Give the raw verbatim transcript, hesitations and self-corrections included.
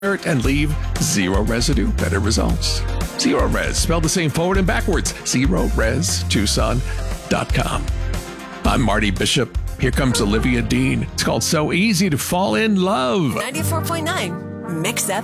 and leave zero residue, better results. Zero Res, spelled the same forward and backwards. zero res tucson dot com. I'm Marty Bishop. Here comes Olivia Dean. It's called So Easy to Fall in Love. ninety-four point nine Mix Up.